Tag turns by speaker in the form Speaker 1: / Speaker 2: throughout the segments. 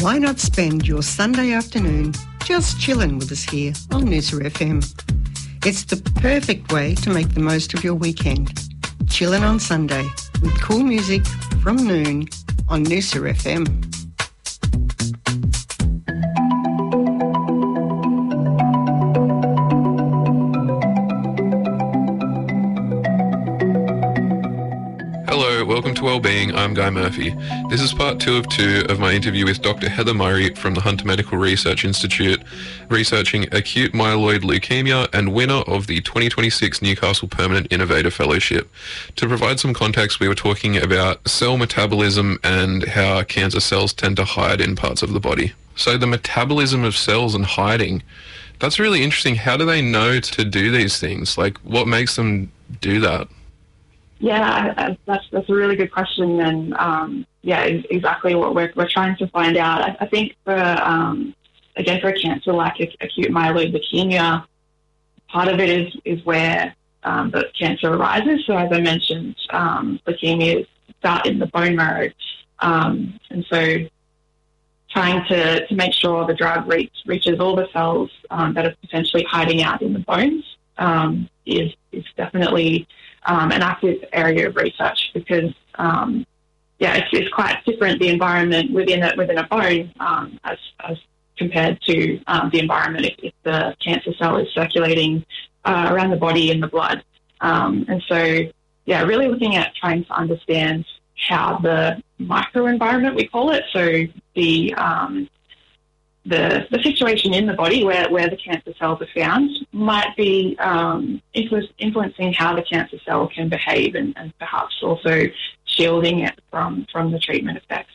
Speaker 1: Why not spend your Sunday afternoon just chilling with us here on Noosa FM? It's the perfect way to make the most of your weekend. Chillin' on Sunday with cool music from noon on Noosa FM.
Speaker 2: Welcome to Wellbeing. I'm Guy Murphy. This is part 2 of my interview with Dr. Heather Murray from the Hunter Medical Research Institute, researching acute myeloid leukemia and winner of the 2026 Newcastle Permanent Innovator Fellowship. To provide some context, we were talking about cell metabolism and how cancer cells tend to hide in parts of the body. So the metabolism of cells and hiding, that's really interesting. How do they know to do these things? Like, what makes them do that?
Speaker 3: Yeah, that's a really good question, and exactly what we're trying to find out. I think for a cancer like acute myeloid leukemia, part of it is where the cancer arises. So as I mentioned, leukemias start in the bone marrow, and so trying to make sure the drug reaches all the cells that are potentially hiding out in the bones is definitely an active area of research because, it's quite different, the environment within a bone as compared to the environment if the cancer cell is circulating around the body in the blood. Really looking at trying to understand how the microenvironment, we call it, so the situation in the body where the cancer cells are found might be influencing how the cancer cell can behave and perhaps also shielding it from the treatment effects.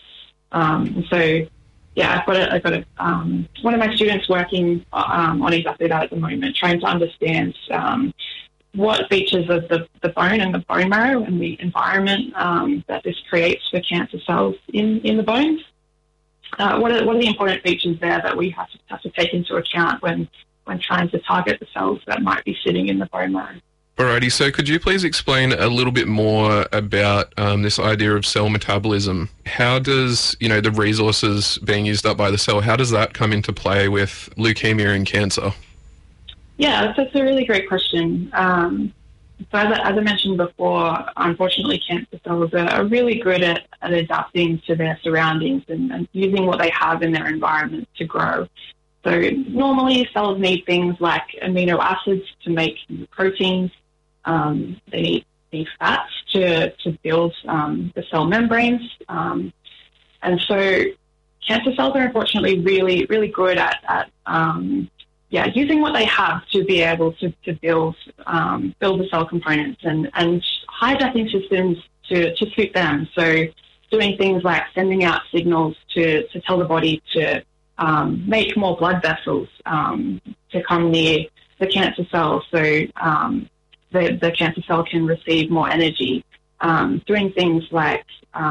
Speaker 3: I've got one of my students working on exactly that at the moment, trying to understand what features of the bone and the bone marrow and the environment that this creates for cancer cells in the bones. What are the important features there that we have to take into account when trying to target the cells that might be sitting in the bone marrow?
Speaker 2: Alrighty, so could you please explain a little bit more about this idea of cell metabolism? How does, the resources being used up by the cell, how does that come into play with leukemia and cancer?
Speaker 3: Yeah, that's a really great question. So as I mentioned before, unfortunately, cancer cells are really good at adapting to their surroundings and using what they have in their environment to grow. So normally cells need things like amino acids to make proteins. They need fats to build the cell membranes. And so cancer cells are unfortunately really, really good at using what they have to be able to build the cell components and hijacking systems to suit them. So doing things like sending out signals to tell the body to make more blood vessels to come near the cancer cell so the cancer cell can receive more energy. Doing things like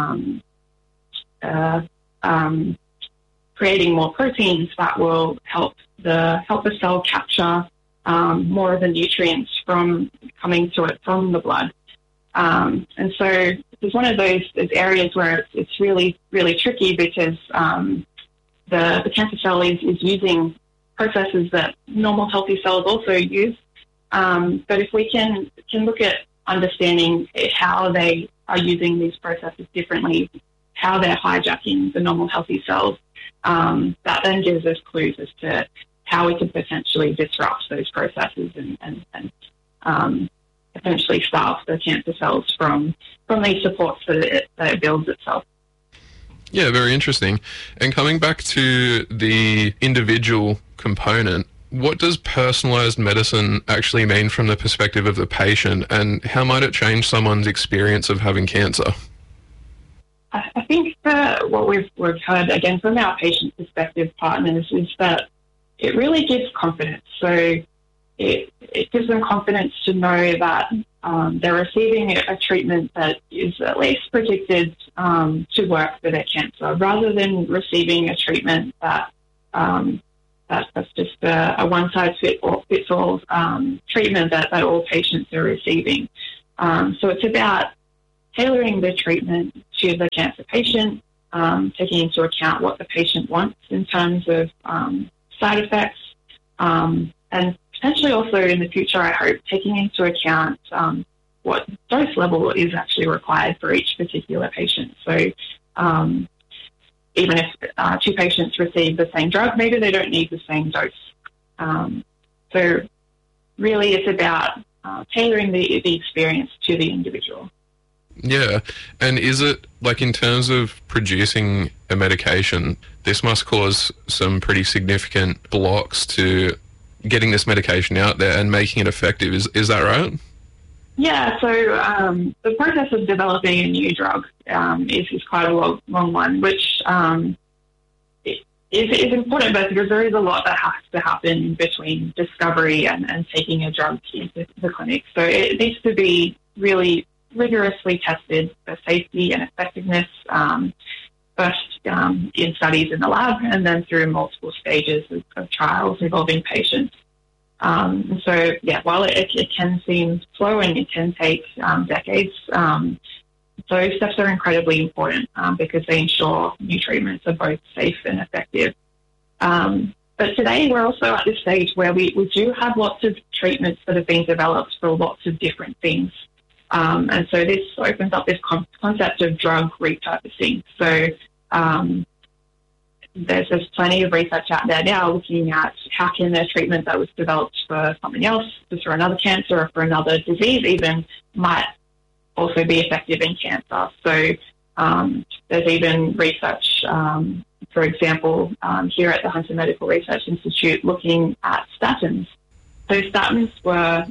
Speaker 3: creating more proteins that will help the cell capture more of the nutrients from coming to it from the blood. And so it's one of those areas where it's really, really tricky because the cancer cell is using processes that normal healthy cells also use. But if we can look at understanding how they are using these processes differently, how they're hijacking the normal healthy cells, that then gives us clues as to how we could potentially disrupt those processes and essentially starve the cancer cells from these supports that it builds itself.
Speaker 2: Yeah, very interesting. And coming back to the individual component, what does personalised medicine actually mean from the perspective of the patient, and how might it change someone's experience of having cancer?
Speaker 3: I think what we've heard, again, from our patient perspective partners, is that it really gives confidence. So it gives them confidence to know that they're receiving a treatment that is at least predicted to work for their cancer, rather than receiving a treatment that's just a one-size-fits-all treatment that all patients are receiving. So it's about tailoring the treatment to the cancer patient, taking into account what the patient wants in terms of side effects, and potentially also in the future, I hope, taking into account what dose level is actually required for each particular patient. So even if two patients receive the same drug, maybe they don't need the same dose. So really it's about tailoring the experience to the individual.
Speaker 2: Yeah, and is it, like, in terms of producing a medication, this must cause some pretty significant blocks to getting this medication out there and making it effective. Is that right?
Speaker 3: Yeah, so the process of developing a new drug is quite a long one, which is important, but because there is a lot that has to happen between discovery and taking a drug into the clinic. So it needs to be really rigorously tested for safety and effectiveness, first in studies in the lab and then through multiple stages of trials involving patients. And so, yeah, while it can seem slow and it can take decades, those steps are incredibly important because they ensure new treatments are both safe and effective. But today we're also at this stage where we do have lots of treatments that have been developed for lots of different things. And so this opens up this concept of drug repurposing. So there's plenty of research out there now looking at how can a treatment that was developed for something else, just for another cancer or for another disease even, might also be effective in cancer. So there's even research, for example, here at the Hunter Medical Research Institute looking at statins. So statins were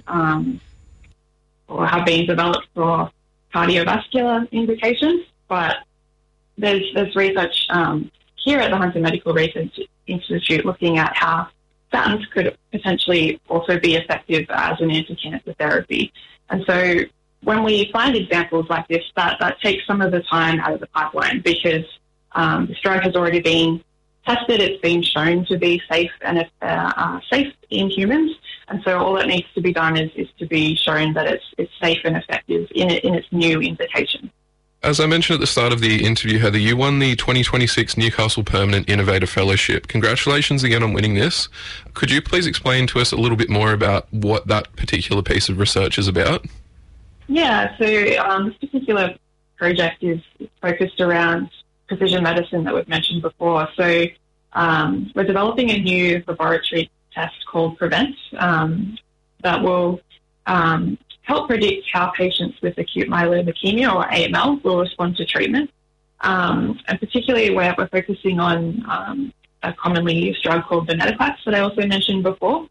Speaker 3: or have been developed for cardiovascular indications, but there's research here at the Hunter Medical Research Institute looking at how statins could potentially also be effective as an anti-cancer therapy. And so when we find examples like this, that takes some of the time out of the pipeline because this drug has already been tested, it's been shown to be safe and safe in humans, and so all that needs to be done is to be shown that it's safe and effective in its new indication.
Speaker 2: As I mentioned at the start of the interview, Heather, you won the 2026 Newcastle Permanent Innovator Fellowship. Congratulations again on winning this. Could you please explain to us a little bit more about what that particular piece of research is about?
Speaker 3: Yeah, so this particular project is focused around precision medicine that we've mentioned before. So we're developing a new laboratory test called PREVENT that will help predict how patients with acute myeloid leukemia or AML will respond to treatment. And particularly where we're focusing on a commonly used drug called venetoclax that I also mentioned before.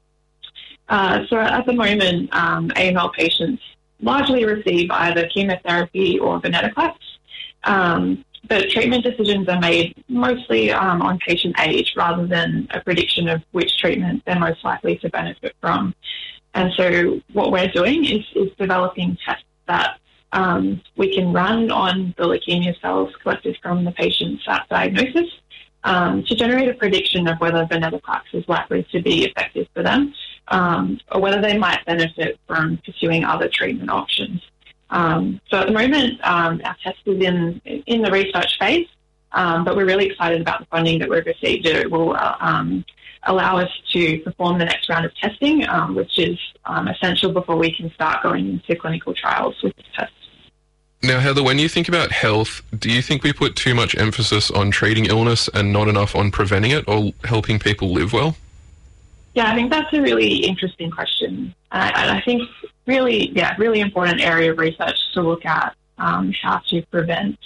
Speaker 3: So at the moment, AML patients largely receive either chemotherapy or venetoclax. But treatment decisions are made mostly on patient age rather than a prediction of which treatment they're most likely to benefit from. And so what we're doing is developing tests that we can run on the leukemia cells collected from the patients at diagnosis to generate a prediction of whether venetoclax is likely to be effective for them or whether they might benefit from pursuing other treatment options. So at the moment, our test is in the research phase, but we're really excited about the funding that we've received. It will allow us to perform the next round of testing, which is essential before we can start going into clinical trials with this test.
Speaker 2: Now, Heather, when you think about health, do you think we put too much emphasis on treating illness and not enough on preventing it or helping people live well?
Speaker 3: Yeah, I think that's a really interesting question. And I think really important area of research to look at how to prevent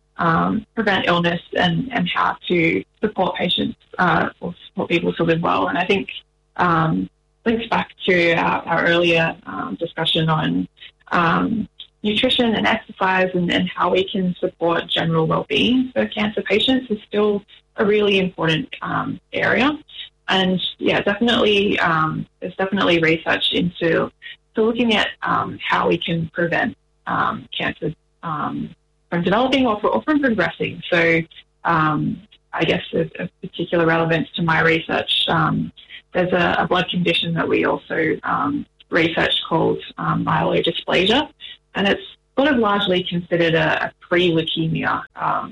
Speaker 3: illness and how to support patients or support people to live well. And I think links back to our earlier discussion on nutrition and exercise and how we can support general well-being for cancer patients is still a really important area. And yeah, definitely, there's definitely research into looking at how we can prevent cancer from developing or from progressing. So I guess of particular relevance to my research, there's a blood condition that we also research called myelodysplasia, and it's sort of largely considered a pre-leukemia.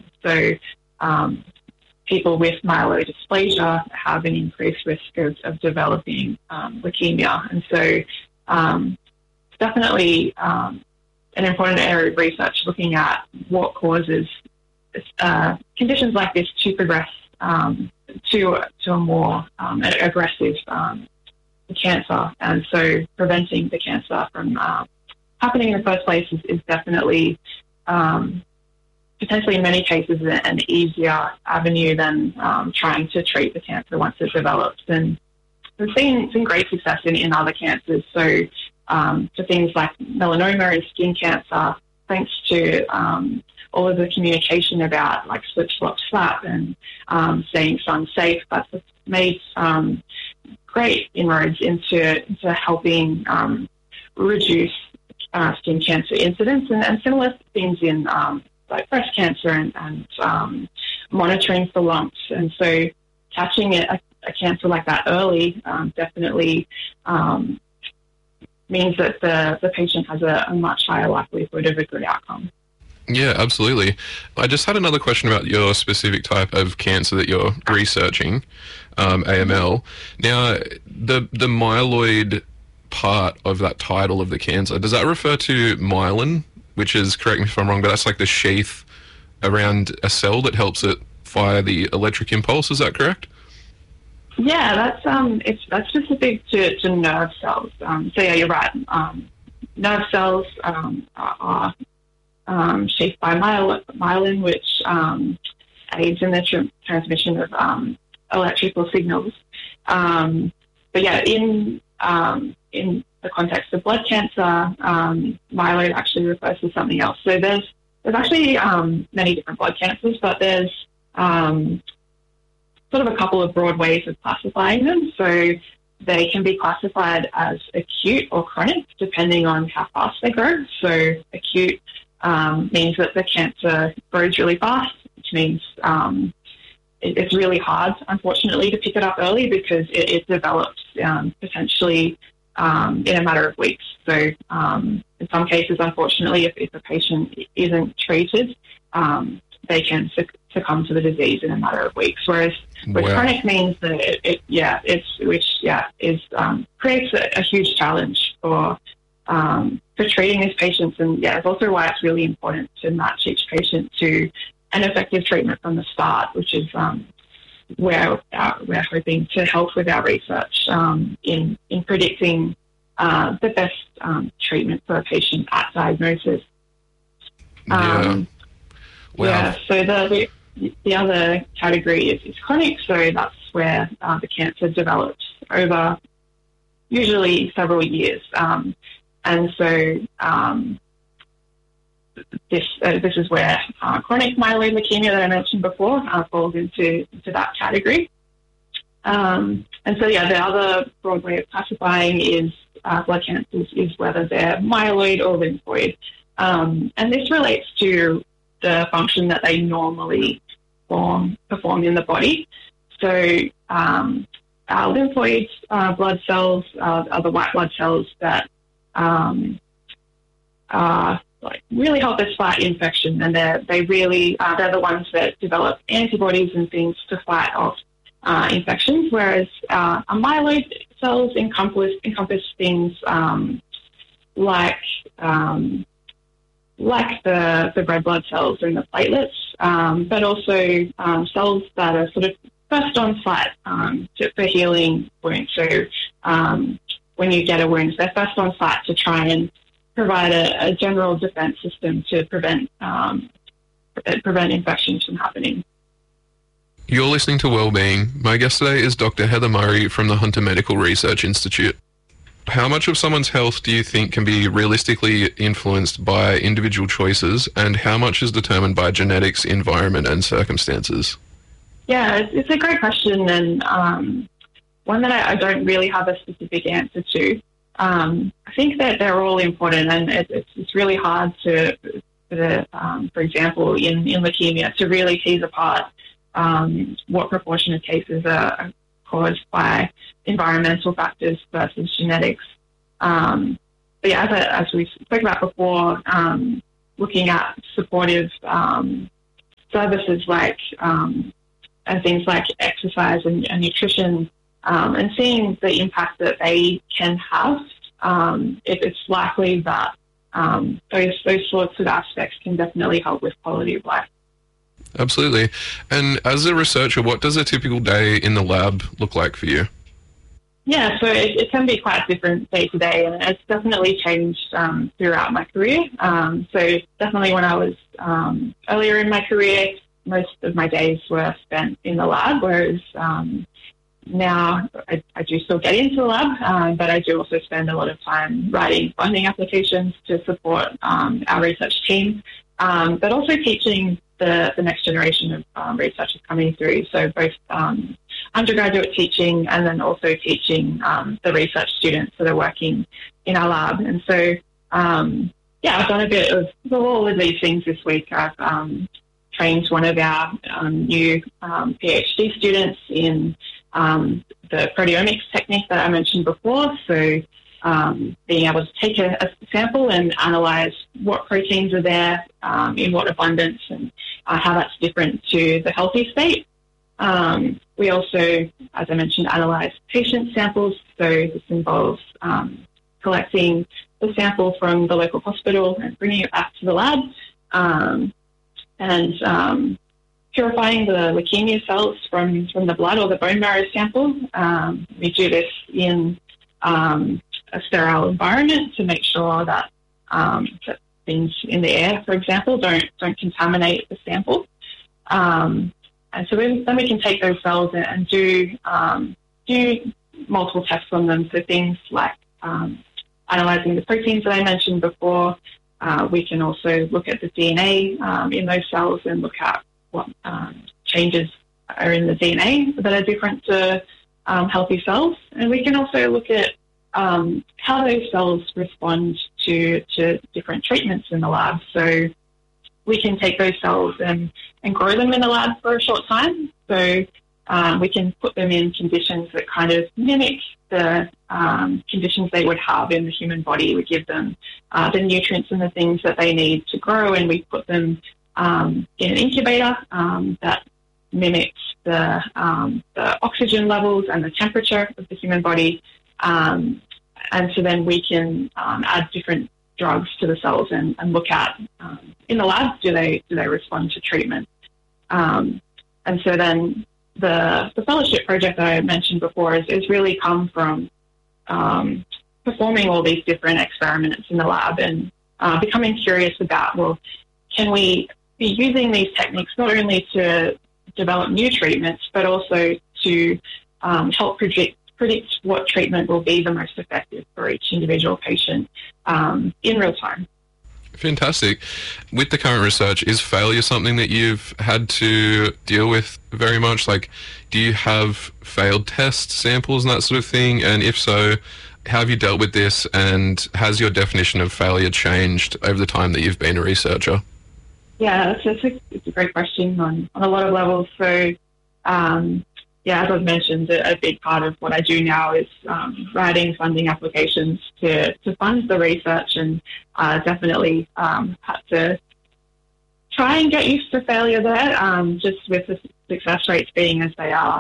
Speaker 3: People with myelodysplasia have an increased risk of developing leukemia. And so it's definitely an important area of research looking at what causes conditions like this to progress to a more aggressive cancer. And so preventing the cancer from happening in the first place is definitely potentially in many cases an easier avenue than trying to treat the cancer once it develops. And we've seen some great success in other cancers. So for things like melanoma and skin cancer, thanks to all of the communication about like slip, slop, slap and staying sun safe, that's made great inroads into helping reduce skin cancer incidence and similar things in like breast cancer and monitoring for lumps. And so catching a cancer like that early definitely means that the patient has a much higher likelihood of a good outcome.
Speaker 2: Yeah, absolutely. I just had another question about your specific type of cancer that you're researching, AML. Now, the myeloid part of that title of the cancer, does that refer to myelin, which is, correct me if I'm wrong, but that's like the sheath around a cell that helps it fire the electric impulse, is that correct?
Speaker 3: Yeah, that's specific to nerve cells. So yeah, you're right. Nerve cells are shaped by myelin, which aids in the transmission of electrical signals. But yeah, in the context of blood cancer, myeloid actually refers to something else. So there's actually many different blood cancers, but there's sort of a couple of broad ways of classifying them. So they can be classified as acute or chronic, depending on how fast they grow. So acute means that the cancer grows really fast, which means it's really hard, unfortunately, to pick it up early because it develops potentially in a matter of weeks. So in some cases, unfortunately, if a patient isn't treated, they can succumb to the disease in a matter of weeks. Whereas with chronic means that creates a huge challenge for treating these patients. And yeah, it's also why it's really important to match each patient to an effective treatment from the start, which is where we're hoping to help with our research in predicting the best treatment for a patient at diagnosis.
Speaker 2: Wow.
Speaker 3: Yeah, so the other category is chronic, so that's where the cancer develops over usually several years. And so this is where chronic myeloid leukemia that I mentioned before falls into that category. And so, yeah, the other broad way of classifying is blood cancers is whether they're myeloid or lymphoid. And this relates to the function that they normally perform in the body. So our lymphoid blood cells are the white blood cells that really help us fight infection, and they're the ones that develop antibodies and things to fight off infections. Whereas our myeloid cells encompass things like the red blood cells and the platelets, but also cells that are sort of first on site for healing wounds. So when you get a wound, they're first on site to try and provide a general defense system to prevent infections from happening.
Speaker 2: You're listening to Wellbeing. My guest today is Dr. Heather Murray from the Hunter Medical Research Institute. How much of someone's health do you think can be realistically influenced by individual choices, and how much is determined by genetics, environment, and circumstances?
Speaker 3: Yeah, it's a great question, and one that I don't really have a specific answer to. I think that they're all important, and it's really hard for example, in leukemia, to really tease apart what proportion of cases are caused by environmental factors versus genetics. But yeah, as we spoke about before, looking at supportive services like and things like exercise and nutrition, and seeing the impact that they can have, it's likely that those sorts of aspects can definitely help with quality of life.
Speaker 2: Absolutely. And as a researcher, what does a typical day in the lab look like for you?
Speaker 3: Yeah, so it can be quite different day to day, and it's definitely changed throughout my career. So definitely when I was earlier in my career, most of my days were spent in the lab, whereas now I do still get into the lab, but I do also spend a lot of time writing funding applications to support our research team, but also teaching the next generation of researchers coming through. So both undergraduate teaching and then also teaching the research students that are working in our lab. And so, I've done a bit of all of these things this week. I've trained one of our new PhD students in the proteomics technique that I mentioned before. So being able to take a sample and analyse what proteins are there, in what abundance, and how that's different to the healthy state. We also, as I mentioned, analyse patient samples. So this involves collecting the sample from the local hospital and bringing it back to the lab, and purifying the leukemia cells from the blood or the bone marrow sample. We do this in a sterile environment to make sure that, that things in the air, for example, don't contaminate the sample. And so then we can take those cells and do multiple tests on them. So things like analysing the proteins that I mentioned before. We can also look at the DNA in those cells and look at what changes are in the DNA that are different to healthy cells. And we can also look at how those cells respond to different treatments in the lab. So we can take those cells and grow them in the lab for a short time. So we can put them in conditions that kind of mimic the conditions they would have in the human body. We give them the nutrients and the things that they need to grow, and we put them in an incubator that mimics the oxygen levels and the temperature of the human body. And so then we can add different drugs to the cells and look at in the lab, do they respond to treatment? And so then the fellowship project that I mentioned before is really come from performing all these different experiments in the lab and becoming curious about, well, can we be using these techniques not only to develop new treatments, but also to help predict what treatment will be the most effective for each individual patient in real time.
Speaker 2: Fantastic. With the current research, is failure something that you've had to deal with very much? Like, do you have failed test samples and that sort of thing? And if so, how have you dealt with this? And has your definition of failure changed over the time that you've been a researcher?
Speaker 3: Yeah, it's a great question on a lot of levels. So, as I've mentioned, a big part of what I do now is writing funding applications to fund the research, and definitely had to try and get used to failure there, just with the success rates being as they are.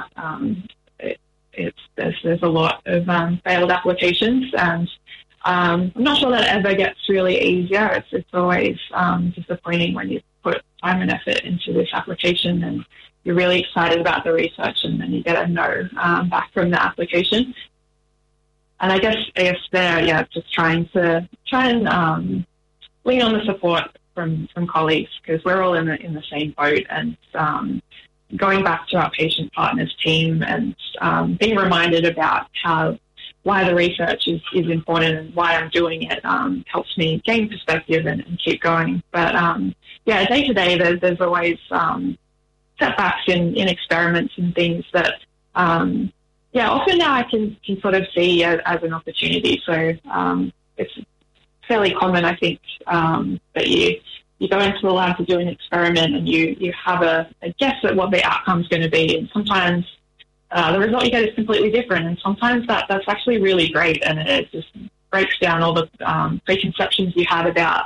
Speaker 3: There's a lot of failed applications, and I'm not sure that it ever gets really easier. It's always disappointing when you put time and effort into this application and you're really excited about the research and then you get a no back from the application. And I guess there, just trying and lean on the support from colleagues, because we're all in the same boat, and going back to our patient partners team and being reminded about why the research is important and why I'm doing it helps me gain perspective and keep going. But day to day, there's always setbacks in experiments and things that, often now I can sort of see as an opportunity. So it's fairly common, I think, that you go into the lab to do an experiment and you have a guess at what the outcome's going to be. And sometimes the result you get is completely different. And sometimes that's actually really great. And it just breaks down all the preconceptions you had about that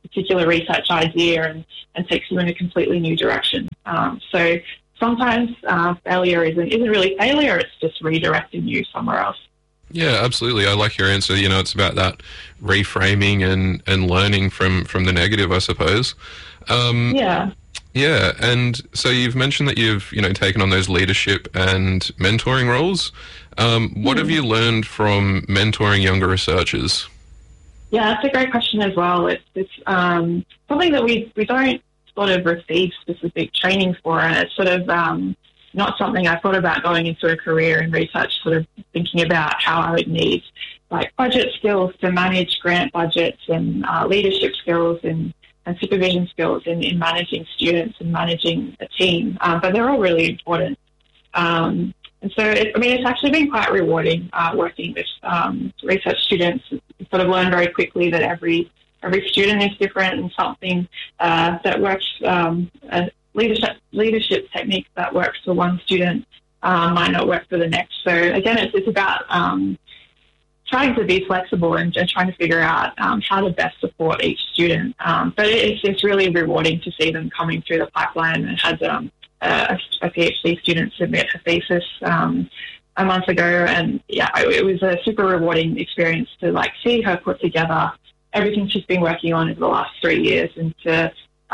Speaker 3: particular research idea and takes you in a completely new direction. So sometimes failure isn't really failure, it's just redirecting you somewhere else.
Speaker 2: Yeah, absolutely. I like your answer. It's about that reframing and learning from the negative, I suppose.
Speaker 3: Yeah.
Speaker 2: Yeah, and so you've mentioned that you've taken on those leadership and mentoring roles. What have you learned from mentoring younger researchers?
Speaker 3: Yeah, that's a great question as well. It's something that we don't sort of receive specific training for, and it's sort of not something I thought about going into a career in research, sort of thinking about how I would need like budget skills to manage grant budgets and leadership skills and supervision skills in managing students and managing a team. But they're all really important. And so, it's actually been quite rewarding working with research students. You sort of learn very quickly that every student is different, and something that works, leadership techniques that works for one student might not work for the next. So again, it's about trying to be flexible and trying to figure out how to best support each student. But it's really rewarding to see them coming through the pipeline. I had a PhD student submit her thesis a month ago, and it was a super rewarding experience to see her put together everything she's been working on over the last 3 years, and to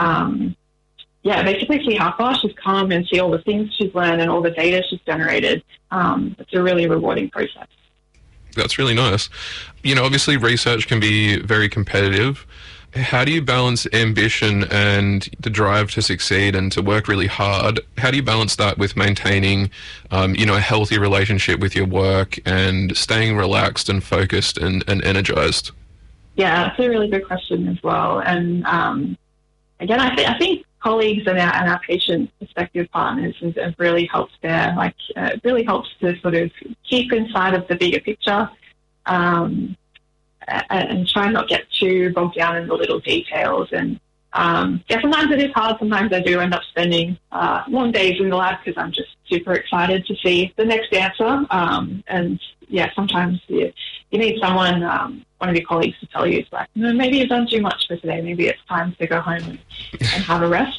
Speaker 3: basically see how far she's come and see all the things she's learned and all the data she's generated. It's a really rewarding process.
Speaker 2: That's really nice. Obviously research can be very competitive. How do you balance ambition and the drive to succeed and to work really hard? How do you balance that with maintaining, a healthy relationship with your work and staying relaxed and focused and energized?
Speaker 3: Yeah, that's a really good question as well. And again, I think colleagues and our patient prospective partners have really helped there. It really helps to sort of keep inside of the bigger picture and try not get too bogged down in the little details. And sometimes it is hard. Sometimes I do end up spending long days in the lab because I'm just super excited to see the next answer. And sometimes you need someone, one of your colleagues, to tell you, it's like, maybe you've done too much for today. Maybe it's time to go home and have a rest.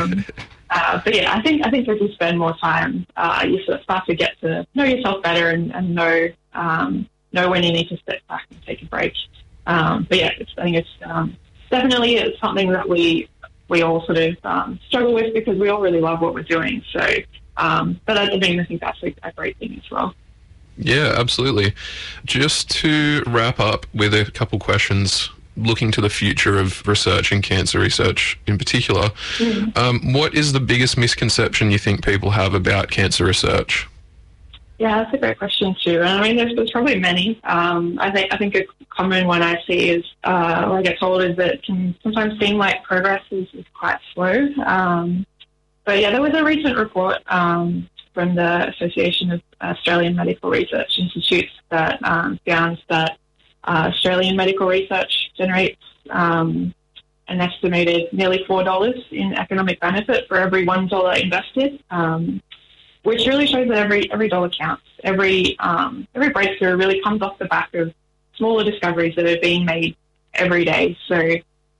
Speaker 3: But I think as you spend more time, you sort of start to get to know yourself better and know when you need to step back and take a break. I think it's definitely something that we all sort of struggle with because we all really love what we're doing. So, but I think that's a great thing as well.
Speaker 2: Yeah, absolutely. Just to wrap up with a couple questions looking to the future of research and cancer research in particular, what is the biggest misconception you think people have about cancer research?
Speaker 3: Yeah, that's a great question too. And there's probably many. I think a common one I see is, or I get told, is that it can sometimes seem like progress is quite slow. But there was a recent report from the Association of Australian Medical Research Institutes that found that Australian medical research generates an estimated nearly $4 in economic benefit for every $1 invested, which really shows that every dollar counts. Every breakthrough really comes off the back of smaller discoveries that are being made every day. So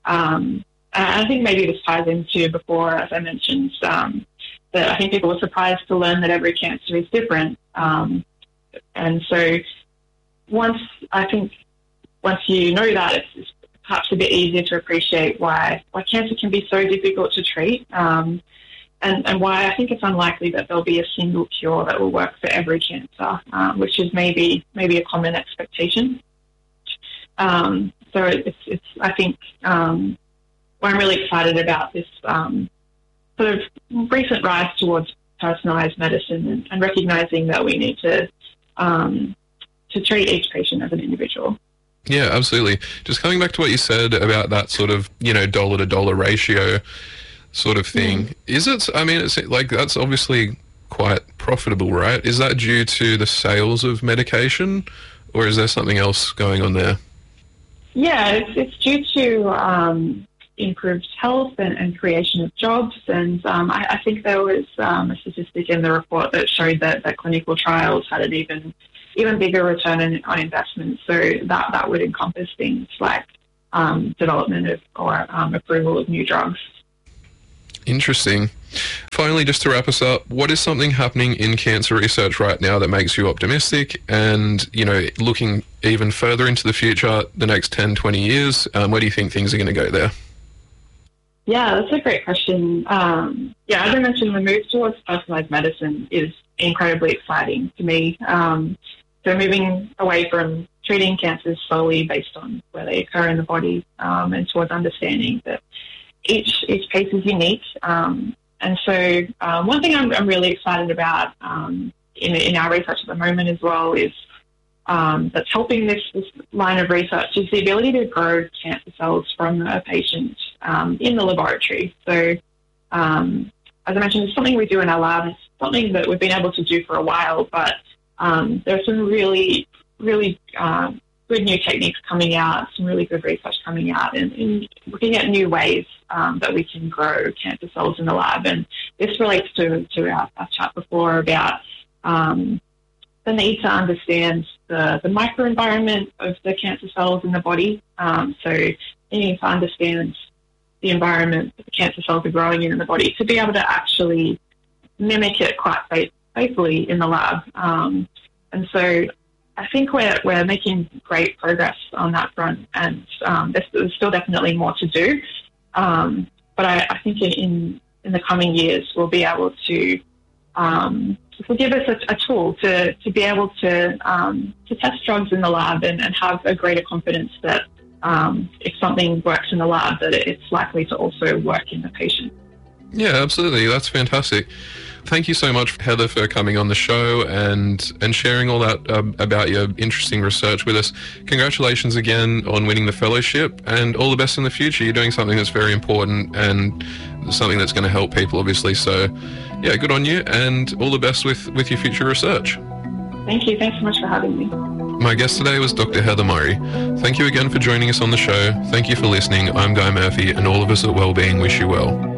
Speaker 3: I think maybe this ties into before, as I mentioned, that I think people are surprised to learn that every cancer is different. And so once you know that, it's perhaps a bit easier to appreciate why cancer can be so difficult to treat, and why I think it's unlikely that there'll be a single cure that will work for every cancer, which is maybe a common expectation. So it's I think what I'm really excited about this sort of recent rise towards personalised medicine and recognising that we need to treat each patient as an individual.
Speaker 2: Yeah, absolutely. Just coming back to what you said about that sort of, dollar to dollar ratio sort of thing. Is it, it's like that's obviously quite profitable, right? Is that due to the sales of medication, or is there something else going on there?
Speaker 3: Yeah, it's due to improved health and creation of jobs. And I think there was a statistic in the report that showed that clinical trials had an even bigger return on investment. So that would encompass things like development of or approval of new drugs.
Speaker 2: Interesting. Finally, just to wrap us up, what is something happening in cancer research right now that makes you optimistic? And, looking even further into the future, the next 10, 20 years, where do you think things are going to go there?
Speaker 3: Yeah, that's a great question. As I mentioned, the move towards personalized medicine is incredibly exciting to me. So moving away from treating cancers solely based on where they occur in the body, and towards understanding that each case is unique. And so one thing I'm really excited about in our research at the moment as well is that's helping this line of research is the ability to grow cancer cells from a patient in the laboratory. So as I mentioned, it's something we do in our lab. It's something that we've been able to do for a while, but there's some really good new techniques coming out, some really good research coming out, and looking at new ways that we can grow cancer cells in the lab. And this relates to our chat before about the need to understand the microenvironment of the cancer cells in the body. So needing to understand the environment that the cancer cells are growing in the body to be able to actually mimic it quite safely in the lab. And so I think we're making great progress on that front, and there's still definitely more to do. But I think in the coming years we'll be able to it will give us a tool to be able to test drugs in the lab and have a greater confidence that if something works in the lab, that it's likely to also work in the patient.
Speaker 2: Yeah, absolutely. That's fantastic. Thank you so much, Heather, for coming on the show and sharing all that about your interesting research with us. Congratulations again on winning the fellowship, and all the best in the future. You're doing something that's very important and something that's going to help people, obviously. So, yeah, good on you, and all the best with your future research.
Speaker 3: Thank you. Thanks so much for having me.
Speaker 2: My guest today was Dr. Heather Murray. Thank you again for joining us on the show. Thank you for listening. I'm Guy Murphy, and all of us at Wellbeing wish you well.